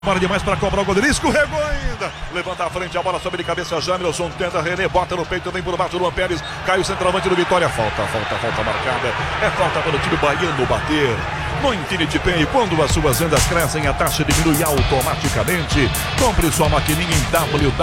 Para demais para cobrar o goleiro, escorregou ainda, levanta a frente, a bola sobe de cabeça, Jamerson tenta, René bota no peito, vem por baixo, Luan Pérez, caiu o centroavante do Vitória, falta marcada, é falta para o time baiano bater. No Infinity Pay, quando as suas vendas crescem, a taxa diminui automaticamente. Compre sua maquininha em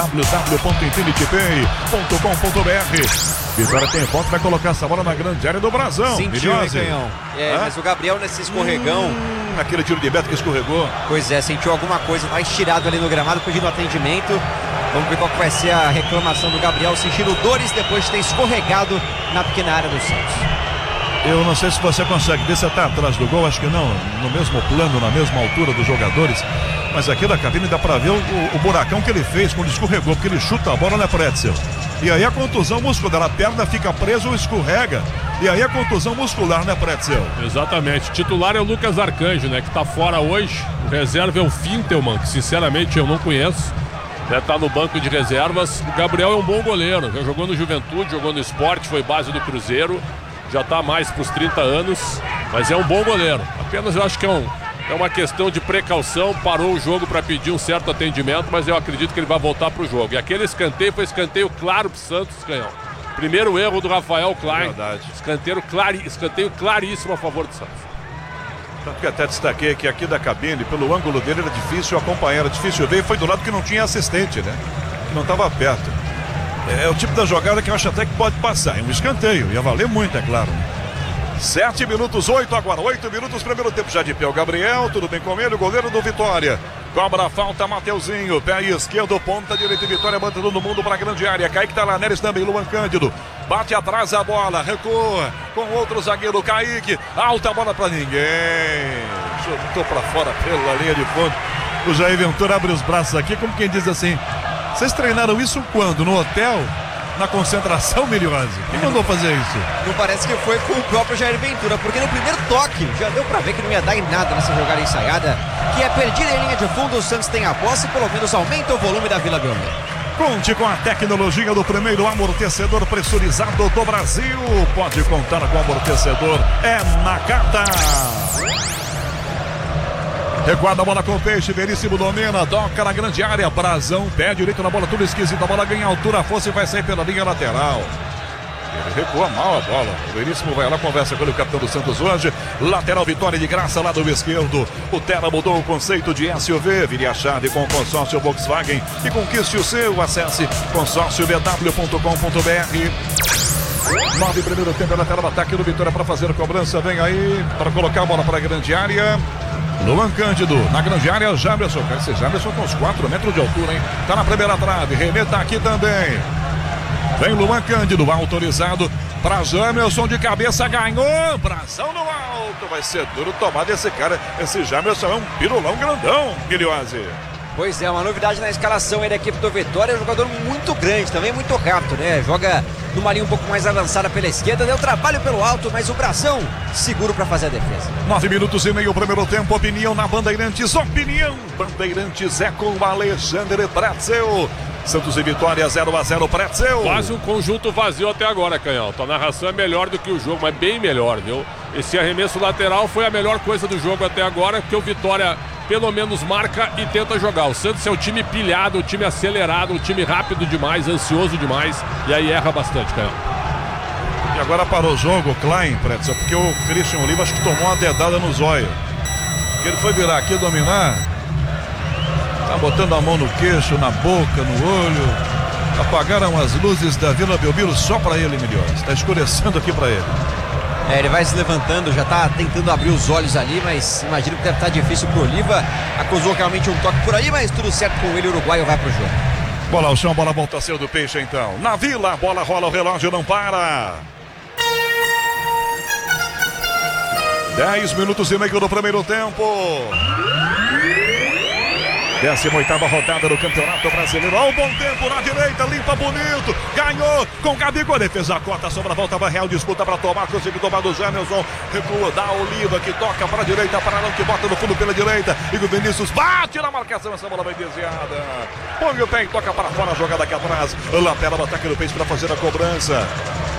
www.infinitypay.com.br. Vitória tem ponto, vai colocar essa bola na grande área do Brasão. Sentiu, hein, Canhão? Mas o Gabriel nesse escorregão... Aquele tiro de meta que escorregou. Pois é, sentiu alguma coisa, mais tirado ali no gramado, pedindo atendimento. Vamos ver qual que vai ser a reclamação do Gabriel, sentindo dores depois de ter escorregado na pequena área do Santos. Eu não sei se você consegue ver, você está atrás do gol, acho que não, no mesmo plano, na mesma altura dos jogadores, mas aqui da cabine dá para ver o buracão que ele fez quando escorregou, porque ele chuta a bola, né, Pretzel? E aí a contusão muscular, a perna fica presa ou escorrega, e aí a contusão muscular, né, Pretzel? Exatamente, titular é o Lucas Arcanjo, né, que tá fora hoje, o reserva é o Fintelman, que sinceramente eu não conheço, né, tá no banco de reservas. O Gabriel é um bom goleiro, já jogou no Juventude, jogou no Sport, foi base do Cruzeiro, já está mais para os 30 anos, mas é um bom goleiro. Apenas eu acho que é uma questão de precaução, parou o jogo para pedir um certo atendimento, mas eu acredito que ele vai voltar para o jogo. E aquele escanteio foi escanteio claro para o Santos, Canhão. Primeiro erro do Rafael Klein, escanteio claríssimo a favor do Santos. Tanto que até destaquei que aqui da cabine, pelo ângulo dele era difícil acompanhar, era difícil ver, e foi do lado que não tinha assistente, né? Não estava perto. É o tipo da jogada que eu acho até que pode passar. É um escanteio, ia valer muito, é claro. 7 minutos, 8 agora, 8 minutos, primeiro tempo já de pé. O Gabriel, tudo bem com ele, o goleiro do Vitória. Cobra a falta, Mateuzinho, pé esquerdo, ponta direita, Vitória, banda todo mundo para a grande área. Kaique Talaneres também, Luan Cândido. Bate atrás a bola, recua com outro zagueiro, Kaique. Alta bola para ninguém. Chutou para fora pela linha de fundo. O Jair Ventura abre os braços aqui, como quem diz assim: vocês treinaram isso quando? No hotel? Na concentração, Miliose? Quem mandou fazer isso? Não parece que foi com o próprio Jair Ventura, porque no primeiro toque já deu pra ver que não ia dar em nada nessa jogada ensaiada, que é perdida em linha de fundo. O Santos tem a posse e pelo menos aumenta o volume da Vila Belmiro. Conte com a tecnologia do primeiro amortecedor pressurizado do Brasil. Pode contar com o amortecedor, é Nakata. Recuada a bola com o Peixe, Veríssimo domina, toca na grande área, Brasão, pé direito na bola, tudo esquisito, a bola ganha altura, força e vai sair pela linha lateral. Ele recua mal a bola, o Veríssimo vai lá, conversa com o capitão do Santos hoje, lateral Vitória de graça, lado esquerdo. O Terra mudou o conceito de SUV, vire a chave com o consórcio Volkswagen e conquiste o seu, acesse consórciobw.com.br. 9 primeiro tempo, lateral ataque do Vitória para fazer a cobrança, vem aí para colocar a bola para a grande área. Luan Cândido, na grande área, Jamerson. Esse Jamerson com uns 4 metros de altura, hein? Tá na primeira trave, René tá aqui também. Vem Luan Cândido, autorizado para Jamerson de cabeça, ganhou. Brasão no alto, vai ser duro tomar desse cara. Esse Jamerson é um pirulão grandão, Guilhoase. Pois é, uma novidade na escalação aí da equipe do Vitória, é um jogador muito grande, também muito rápido, né? Joga numa linha um pouco mais avançada pela esquerda, deu trabalho pelo alto, mas o Brasão seguro para fazer a defesa. 9 minutos e meio, primeiro tempo, opinião na Bandeirantes, opinião. Bandeirantes é com Alexandre Pretzel. Santos e Vitória 0-0, Pretzel. Quase um conjunto vazio até agora, Canhão. Tua narração é melhor do que o jogo, mas bem melhor, viu? Esse arremesso lateral foi a melhor coisa do jogo até agora, porque o Vitória pelo menos marca e tenta jogar. O Santos é um time pilhado, um time acelerado, um time rápido demais, ansioso demais, e aí erra bastante, Canhão. E agora parou o jogo, Klein, Pretzel, porque o Christian Oliva acho que tomou uma dedada no zóio. Porque ele foi virar aqui, dominar, tá botando a mão no queixo, na boca, no olho. Apagaram as luzes da Vila Belmiro só para ele, Milhões. Tá escurecendo aqui para ele. Ele vai se levantando, já tá tentando abrir os olhos ali, mas imagino que deve estar difícil pro Oliva. Acusou realmente um toque por aí, mas tudo certo com ele, o uruguaio vai pro jogo. Bola ao chão, bola volta a ser do Peixe então. Na Vila, bola rola, o relógio não para. 10 minutos e meio do primeiro tempo. 18ª rodada do Campeonato Brasileiro. Olha o bom tempo na direita, limpa bonito, ganhou com Gabigol, defesa a cota, sobra, volta para Real, disputa para tomar, conseguiu tomar do Jamerson, recua da Oliva, que toca para a direita, para não, que bota no fundo pela direita, e o Vinícius bate na marcação, essa bola vai desviada, põe o pé e toca para fora, a jogada aqui atrás, lateral, ataque do Peixe para fazer a cobrança.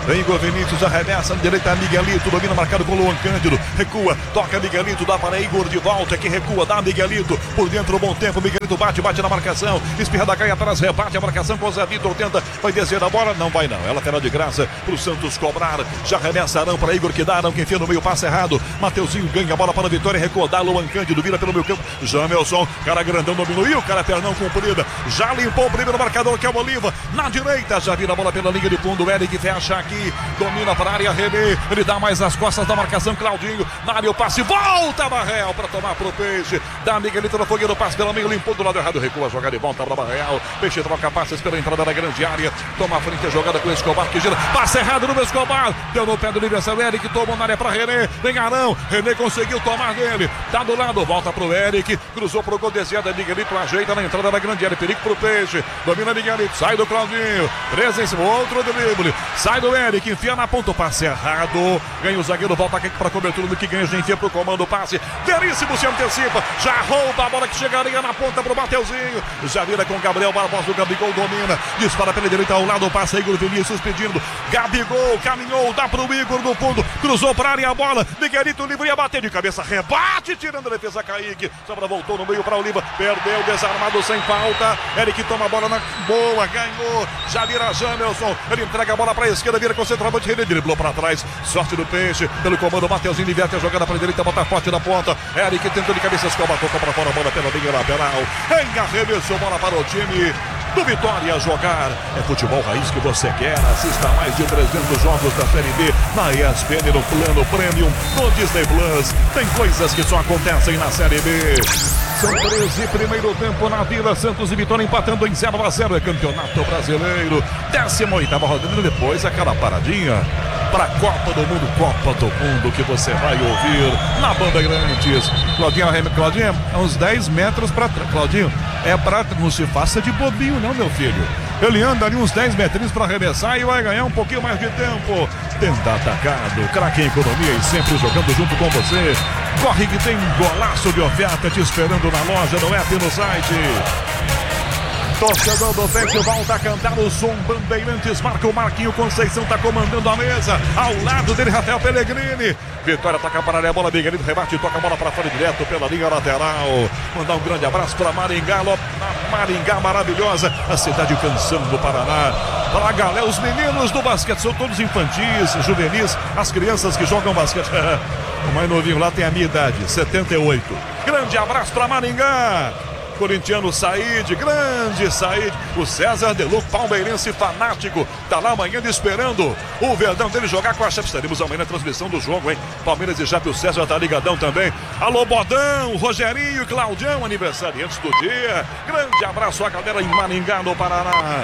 Vem Igor Vinícius, arremessa na direita, Miguelito, domina marcado com o Luan Cândido, recua, toca Miguelito, dá para Igor de volta, que recua, dá Miguelito, por dentro, bom tempo, Miguelito bate na marcação, espirra da caia atrás, rebate a marcação com o Zé Vitor, tenta, vai descer a bola, não vai não, é lateral de graça pro Santos cobrar, já arremessa Arão para Igor que dá, Arão que enfia no meio, passe errado, Mateuzinho ganha a bola para a Vitória, recua, dá Luan Cândido, vira pelo meio campo, Jamelson, cara grandão dominou, e o cara pernão comprida, já limpou o primeiro marcador que é o Bolívar, na direita, já vira a bola pela linha de fundo, o Eric fecha aqui, domina para a área, René, ele dá mais nas costas da marcação, Claudinho, na área o passe, volta Barreal para tomar pro Peixe, dá Miguelito no fogueiro, passe pelo meio, limpou do lado errado, recua, a jogada de volta para Barreal, Peixe troca passes pela entrada da grande área, toma a frente a jogada com o Escobar, que gira, passe errado no Escobar, deu no pé do aniversário, Eric tomou na área para René, vem Arão, René conseguiu tomar dele, tá do lado, volta pro Eric, cruzou pro gol desviado, Miguelito ajeita na entrada da grande área, perigo pro Peixe, domina Miguelito, sai do Claudinho, presa em cima, outro drible, sai do Eric, enfia na ponta, o passe errado, ganha o zagueiro, volta aqui para cobertura do que ganha, já enfia pro comando, o passe, Veríssimo se antecipa, já rouba a bola que chegaria na ponta pro Mateuzinho, já vira com Gabriel Barbosa, o Gabigol domina, dispara pela direita ao lado, passa Igor Vinícius pedindo, Gabigol caminhou, dá pro Igor no fundo, cruzou pra área a bola, Miguelito livre ia bater de cabeça, rebate, tirando a defesa Kaique, sobra voltou no meio pra Oliva, perdeu, desarmado sem falta, Eric toma a bola na boa, ganhou, já vira Jamelson, ele entrega a bola pra esquerda, vira com o centroavante, René driblou pra trás, sorte do Peixe, pelo comando, Mateuzinho inverte a jogada pra direita, bota forte na ponta, Eric tentou de cabeça, Escobar, tocou pra fora a bola pela linha lateral, arremessou bola para o time do Vitória a jogar. É futebol raiz que você quer. Assista a mais de 300 jogos da Série B na ESPN, no plano Premium, no Disney Plus. Tem coisas que só acontecem na Série B. São 13, primeiro tempo na Vila, Santos e Vitória empatando em 0-0. É Campeonato Brasileiro, 18ª rodada. Depois aquela paradinha para a Copa do Mundo que você vai ouvir na Bandeirantes. Claudinho, uns 10 metros para trás. Claudinho, não se faça de bobinho não, meu filho. Ele anda ali uns 10 metrinhos para arremessar e vai ganhar um pouquinho mais de tempo. Tenta atacado, craque em economia e sempre jogando junto com você. Corre que tem um golaço de oferta te esperando na loja, no app e no site. Torcedor do Peixe volta a cantar o som Bandeirantes, marca o Marquinho Conceição, tá comandando a mesa, ao lado dele Rafael Pellegrini, Vitória toca para a bola, Miguelito rebate, toca a bola para fora direto pela linha lateral, mandar um grande abraço para Maringá, Maringá maravilhosa, a cidade Canção do Paraná, para a galera, os meninos do basquete, são todos infantis, juvenis, as crianças que jogam basquete, o mais novinho lá tem a minha idade, 78, grande abraço para Maringá. Corintiano Said, grande Said, o César Deluc, palmeirense fanático, tá lá amanhã esperando o Verdão dele jogar com a Chape. Estaremos amanhã na transmissão do jogo, hein? Palmeiras e Chape, o César tá ligadão também. Alô, Bodão, Rogerinho, Claudião, aniversariantes do dia. Grande abraço à galera em Maringá, no Paraná.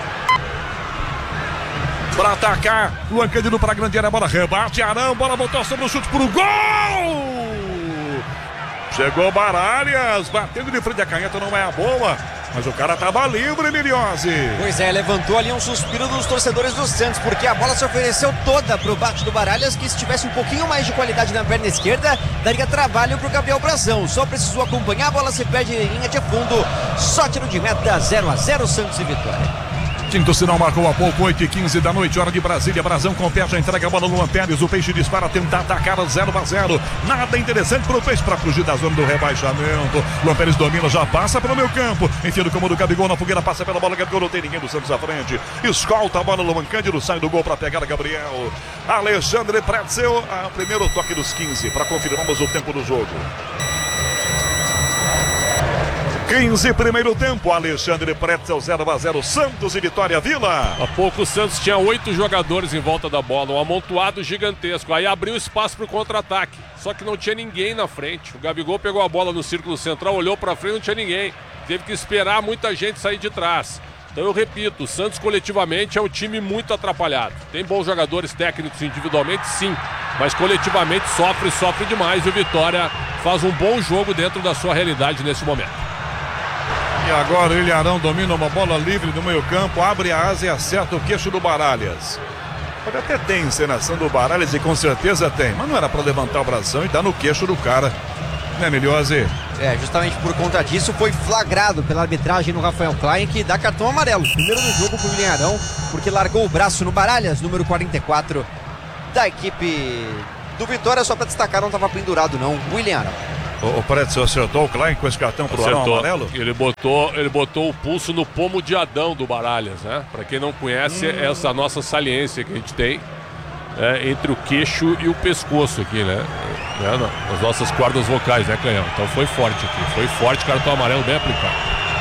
Para atacar, Luan Cândido para a grande área, bola rebate, Arão, bola botou sobre o chute pro gol! Chegou Baralhas, batendo de frente, a canheta não é a boa, mas o cara tava livre, Liriose. Pois é, levantou ali um suspiro dos torcedores do Santos, porque a bola se ofereceu toda pro bate do Baralhas, que se tivesse um pouquinho mais de qualidade na perna esquerda, daria trabalho pro Gabriel Brazão. Só precisou acompanhar, a bola se perde em linha de fundo, só tiro de meta, 0-0 Santos e Vitória. Quinto sinal marcou há pouco, 8h15 da noite, hora de Brasília. Brazão com pé, já entrega a bola no Luan Pérez. O Peixe dispara, tenta atacar 0-0. Nada interessante pro Peixe para fugir da zona do rebaixamento. Luan Pérez domina, já passa pelo meio campo. Enfia do comando do Gabigol na fogueira, passa pela bola. Gabigol não tem ninguém do Santos à frente. Escolta a bola, Luan Cândido sai do gol para pegar a Gabriel. Alexandre Pretzel, primeiro toque dos 15 para confirmarmos o tempo do jogo. 15, primeiro tempo, Alexandre Pretzel, 0-0, Santos e Vitória Vila. Há pouco o Santos tinha 8 jogadores em volta da bola, um amontoado gigantesco, aí abriu espaço para o contra-ataque, só que não tinha ninguém na frente. O Gabigol pegou a bola no círculo central, olhou para frente, não tinha ninguém, teve que esperar muita gente sair de trás. Então eu repito, o Santos coletivamente é um time muito atrapalhado. Tem bons jogadores técnicos individualmente, sim, mas coletivamente sofre demais. E o Vitória faz um bom jogo dentro da sua realidade nesse momento. E agora o Ilharão domina uma bola livre no meio campo, abre a asa e acerta o queixo do Baralhas. Pode até ter encenação do Baralhas, e com certeza tem, mas não era para levantar o bração e dar no queixo do cara, né, Miliose? Justamente por conta disso foi flagrado pela arbitragem no Rafael Klein, que dá cartão amarelo. Primeiro do jogo pro William Arão, porque largou o braço no Baralhas, número 44 da equipe do Vitória. Só para destacar, não estava pendurado não, William Arão. O Preto acertou o Klein com esse cartão pro Arão amarelo? Ele botou o pulso no pomo de Adão do Baralhas, né? Para quem não conhece, essa nossa saliência que a gente tem entre o queixo e o pescoço aqui, né? Nas nossas cordas vocais, né, Canhão? Então foi forte aqui, foi forte, cartão amarelo bem aplicado.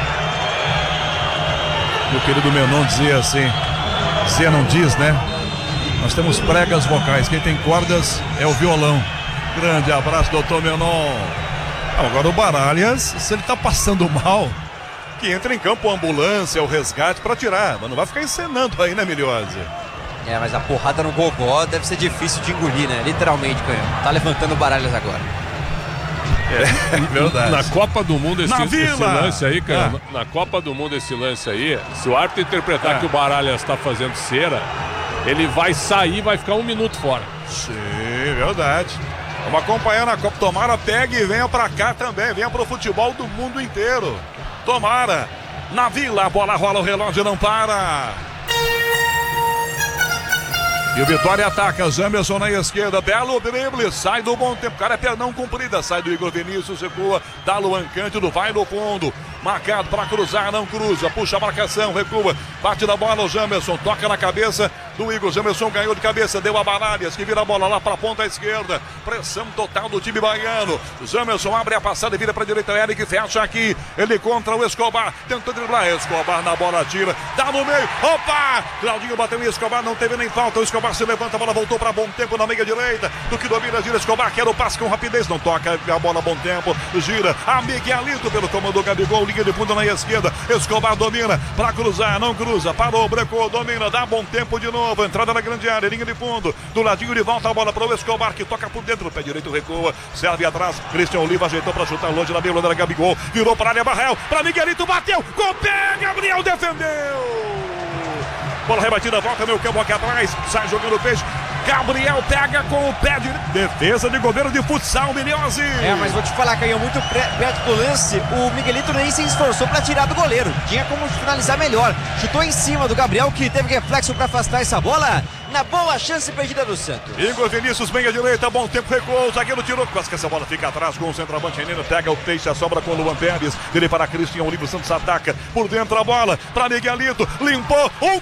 Meu querido Menon dizia assim, dizia não diz, né? Nós temos pregas vocais, quem tem cordas é o violão. Grande abraço, doutor Menon. Agora o Baralhas, se ele tá passando mal, que entra em campo a ambulância, o resgate pra tirar, mas não vai ficar encenando aí, né, Miliose? Mas a porrada no gogó deve ser difícil de engolir, né? Literalmente, Canhão. Tá levantando o Baralhas agora. É verdade. Na Copa do Mundo esse lance aí, Canhão, Ah. na Copa do Mundo esse lance aí, se o árbitro interpretar que o Baralhas tá fazendo cera, ele vai sair, vai ficar 1 minuto fora. Sim, verdade. Vamos acompanhar na Copa. Tomara pegue e venha pra cá também. Venha pro futebol do mundo inteiro. Tomara. Na Vila, a bola rola, o relógio não para. E o Vitória ataca. Jamerson na esquerda. Belo drible. Sai do bom tempo. Cara, é pernão comprida. Sai do Igor Vinícius. Recua. Dá Luan Cândido. Vai no fundo. Marcado para cruzar. Não cruza. Puxa a marcação. Recua. Bate na bola o Jamerson. Toca na cabeça do Igor. Jamerson ganhou de cabeça. Deu a Baralhas, que vira a bola lá para a ponta esquerda. Pressão total do time baiano. Jamerson abre a passada e vira para a direita. Eric fecha aqui. Ele contra o Escobar. Tentou driblar. Escobar na bola. Tira. Dá no meio. Opa! Claudinho bateu em Escobar. Não teve nem falta. O Escobar se levanta, a bola voltou para bom tempo na meia direita, do que domina, gira Escobar, quer o passe com rapidez, não toca a bola a bom tempo, gira a Miguelito pelo comando Gabigol, linha de fundo na esquerda, Escobar domina para cruzar, não cruza, parou, brecou, domina, dá bom tempo de novo, entrada na grande área, linha de fundo, do ladinho de volta a bola para o Escobar, que toca por dentro, pé direito recua, serve atrás, Christian Oliva ajeitou para chutar longe na meia da Gabigol, virou para a área, Barrel, para Miguelito, bateu, com o pé, Gabriel defendeu! Bola rebatida, volta meu campo aqui atrás, sai jogando o peixe. Gabriel pega com o pé de defesa de goleiro de futsal, Miliose. Mas vou te falar, Canhão, muito perto do lance, o Miguelito nem se esforçou para tirar do goleiro. Tinha como finalizar melhor. Chutou em cima do Gabriel, que teve reflexo para afastar essa bola. Na boa chance perdida do Santos. Igor Vinícius, meia direita, bom tempo, recuou, o zagueiro tirou, quase que essa bola fica atrás com o centroavante Renino, pega o peixe, a sobra com o Luan Pérez, ele para Cristian Oliva, Santos ataca, por dentro a bola, para Miguelito, limpou, um